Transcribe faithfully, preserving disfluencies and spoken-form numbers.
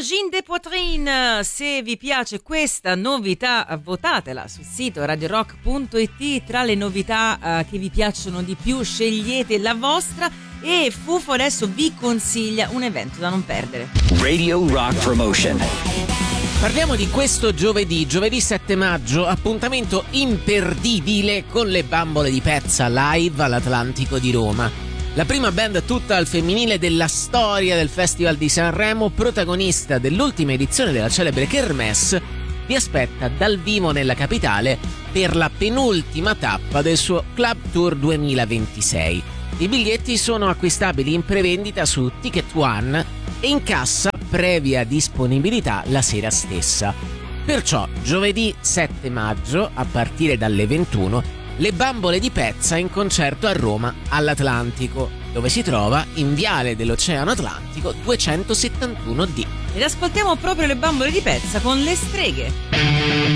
Frangine de Poitrine. Se vi piace questa novità, votatela sul sito radio rock punto it. Tra le novità uh, che vi piacciono di più, scegliete la vostra. E Fufo adesso vi consiglia un evento da non perdere. Radio Rock Promotion. Parliamo di questo giovedì, giovedì sette maggio, appuntamento imperdibile con le Bambole di Pezza live all'Atlantico di Roma. La prima band tutta al femminile della storia del Festival di Sanremo, protagonista dell'ultima edizione della celebre Kermesse, vi aspetta dal vivo nella capitale per la penultima tappa del suo Club Tour duemilaventisei. I biglietti sono acquistabili in prevendita su Ticket One e in cassa previa disponibilità la sera stessa. Perciò giovedì sette maggio, a partire dalle ventuno, le Bambole di Pezza in concerto a Roma all'Atlantico, dove si trova in Viale dell'Oceano Atlantico duecentosettantuno D. Ed ascoltiamo proprio le Bambole di Pezza con Le Streghe.